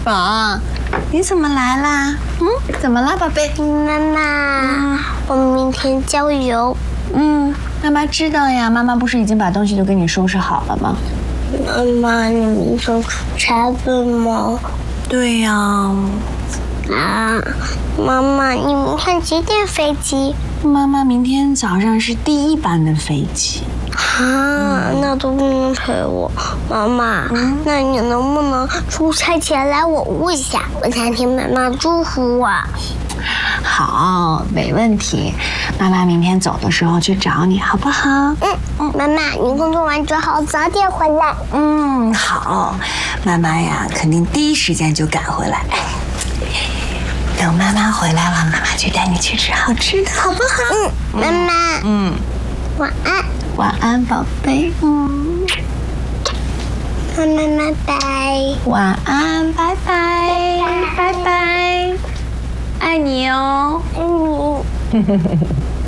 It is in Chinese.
宝，你怎么来啦？怎么啦，宝贝？ 妈妈，我明天郊游。 妈妈知道呀。妈妈不是已经把东西都给你收拾好了吗？ 妈妈，你明天出差对吗？ 对呀。 妈妈，你明天几点飞机？ 妈妈明天早上是第1班的飞机。 那都不能陪我。妈妈，那你能不能出差前来我屋一下？我想听妈妈祝福我。 好，没问题。妈妈明天走的时候去找你，好不好？ 妈妈，你工作完之后早点回来。 好。妈妈呀，肯定第一时间就赶回来。等妈妈回来了，妈妈就带你去吃好吃的，好不好？ 妈妈。晚安。 晚安，宝贝。 妈妈，拜拜。 晚安，拜拜，拜拜，爱你哦。 爱你。